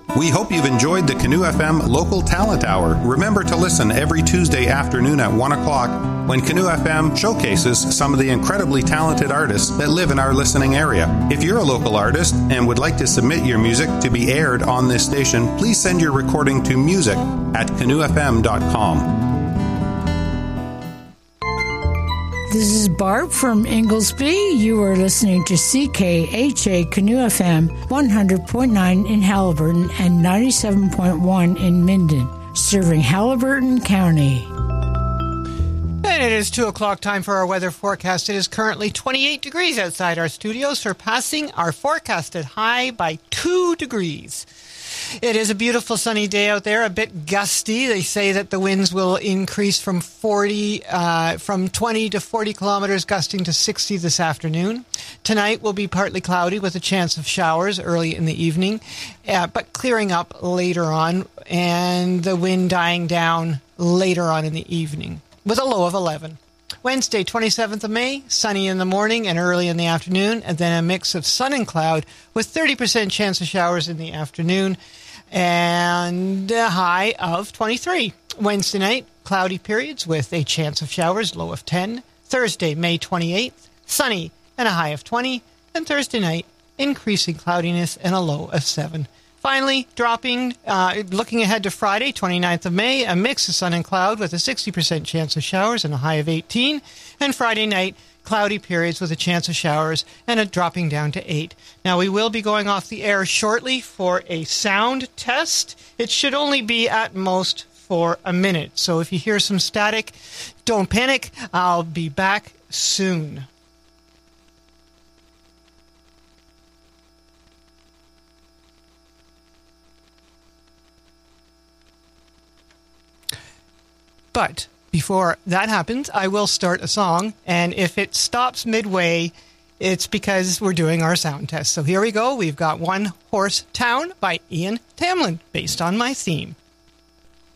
We hope you've enjoyed the Canoe FM Local Talent Hour. Remember to listen every Tuesday afternoon at 1 o'clock when Canoe FM showcases some of the incredibly talented artists that live in our listening area. If you're a local artist and would like to submit your music to be aired on this station, please send your recording to music@canoefm.com. This is Barb from Inglesby. You are listening to CKHA Canoe FM 100.9 in Haliburton and 97.1 in Minden, serving Haliburton County. And it is 2 o'clock time for our weather forecast. It is currently 28 degrees outside our studio, surpassing our forecasted high by 2 degrees. It is a beautiful sunny day out there, a bit gusty. They say that the winds will increase from 20 to 40 kilometers, gusting to 60 this afternoon. Tonight will be partly cloudy with a chance of showers early in the evening, but clearing up later on, and the wind dying down later on in the evening with a low of 11. Wednesday, 27th of May, sunny in the morning and early in the afternoon, and then a mix of sun and cloud with 30% chance of showers in the afternoon and a high of 23. Wednesday night, cloudy periods with a chance of showers, low of 10. Thursday, May 28th, sunny and a high of 20. And Thursday night, increasing cloudiness and a low of 7. Finally, looking ahead to Friday, 29th of May, a mix of sun and cloud with a 60% chance of showers and a high of 18. And Friday night, cloudy periods with a chance of showers and a dropping down to 8. Now, we will be going off the air shortly for a sound test. It should only be at most for a minute. So if you hear some static, don't panic. I'll be back soon. But before that happens, I will start a song, and if it stops midway, it's because we're doing our sound test. So here we go. We've got One Horse Town by Ian Tamlin, based on my theme.